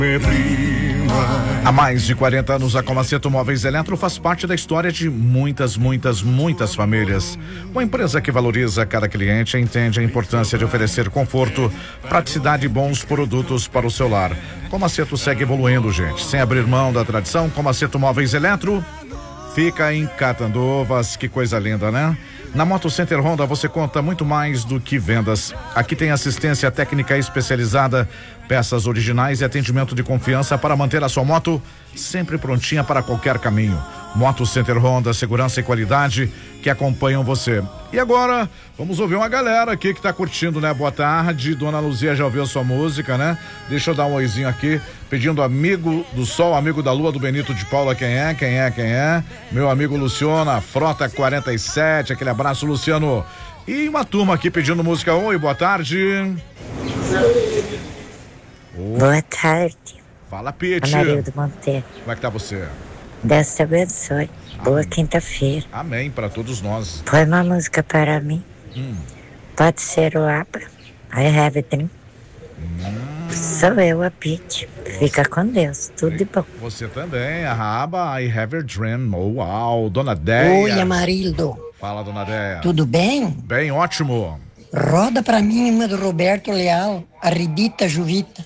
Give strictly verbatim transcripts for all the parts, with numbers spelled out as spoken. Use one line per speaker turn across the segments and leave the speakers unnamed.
Há mais de quarenta anos, a Comaceto Móveis Eletro faz parte da história de muitas, muitas, muitas famílias. Uma empresa que valoriza cada cliente e entende a importância de oferecer conforto, praticidade e bons produtos para o seu lar. Comaceto segue evoluindo, gente, sem abrir mão da tradição. Comaceto Móveis Eletro fica em Catanduvas, que coisa linda, né? Na Moto Center Honda você conta muito mais do que vendas. Aqui tem assistência técnica especializada, peças originais e atendimento de confiança para manter a sua moto sempre prontinha para qualquer caminho. Moto Center Honda, segurança e qualidade que acompanham você. E agora, vamos ouvir uma galera aqui que tá curtindo, né? Boa tarde, Dona Luzia já ouviu a sua música, né? Deixa eu dar um oizinho aqui, pedindo amigo do sol, amigo da lua, do Benito de Paula, quem é, quem é, quem é? Meu amigo Luciana, Frota quarenta e sete, aquele abraço, Luciano. E uma turma aqui pedindo música. Oi, boa tarde.
Boa tarde.
Fala, Pete.
Amarildo Monteiro.
Como é que tá você?
Deus te abençoe. Boa quinta-feira.
Amém para todos nós.
Põe uma música para mim. Hum. Pode ser o ABBA. I have a dream. Hum. Sou eu, a Pete. Fica com Deus. Tudo de bom.
Você também, a ABBA, I have a dream. Oh, uau, Dona Deia.
Oi, Amarildo.
Fala, Dona Deia.
Tudo bem?
Bem, ótimo.
Roda pra mim uma do Roberto Leal, a Ridita Juvita.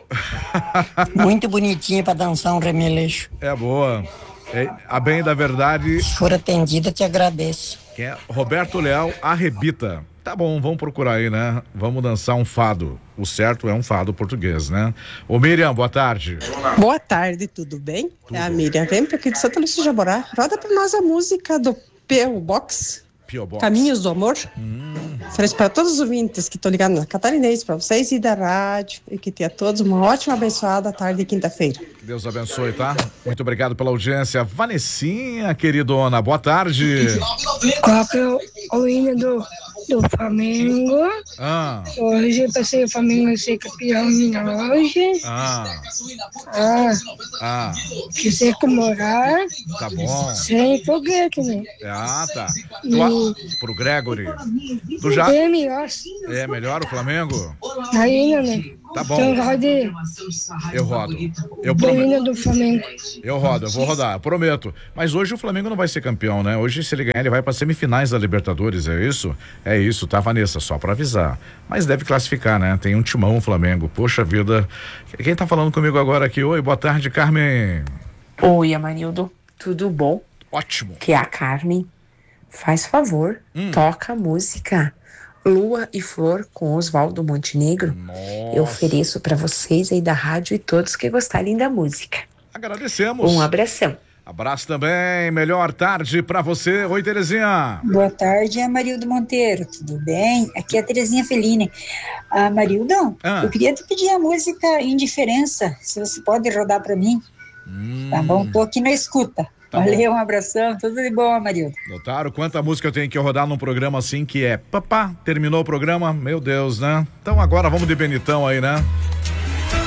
Muito bonitinha pra dançar um remeleixo.
É boa. É, a bem da verdade.
Se for atendida, te agradeço.
Quem é? Roberto Leal, Arrebita. Tá bom, vamos procurar aí, né? Vamos dançar um fado. O certo é um fado português, né? Ô Miriam, boa tarde.
Boa tarde, tudo bem? Tudo. É a Miriam, vem aqui de Santa Lúcia de Jaborá. Roda pra nós a música do P O Box. P O Box. Caminhos do Amor. Hum. Ofereço para todos os ouvintes que estão ligados na Catarinense, para vocês e da rádio, e que tenha todos uma ótima, abençoada tarde de quinta-feira.
Que Deus abençoe, tá? Muito obrigado pela audiência. Vanessinha, queridona, boa tarde.
Qual que é o hino do, do Flamengo?
Ah.
Hoje eu passei o Flamengo ser campeão hoje.
Ah.
Ah.
Ah.
Quiser comemorar.
Tá bom.
Sem foguete, né?
Ah, tá.
E...
Tu, pro Gregory. Tu já...
É melhor.
É melhor o Flamengo?
Ainda, né?
Tá bom.
Então rode.
Eu rodo. Eu prometo.
Do Flamengo.
Eu rodo, eu vou rodar, prometo. Mas hoje o Flamengo não vai ser campeão, né? Hoje, se ele ganhar, ele vai para semifinais da Libertadores, é isso? É isso, tá, Vanessa? Só para avisar. Mas deve classificar, né? Tem um timão o Flamengo. Poxa vida. Quem tá falando comigo agora aqui? Oi, boa tarde, Carmen.
Oi, Amarildo. Tudo bom?
Ótimo.
Que é a Carmen. Faz favor, hum. toca a música Lua e Flor com Oswaldo Montenegro.
Nossa.
Eu ofereço para vocês aí da rádio e todos que gostarem da música.
Agradecemos.
Um abração.
Abraço também, melhor tarde pra você. Oi, Terezinha.
Boa tarde, Amarildo Monteiro, tudo bem? Aqui é a Terezinha Fellini. Amarildo, ah. eu queria te pedir a música Indiferença, se você pode rodar pra mim. Hum. Tá bom, tô aqui na escuta. Tá Valeu, bom. Um abração, tudo de bom, Amarildo.
Notaram quanta música eu tenho que rodar num programa assim que é papá, terminou o programa, meu Deus, né? Então agora vamos de Benitão aí, né?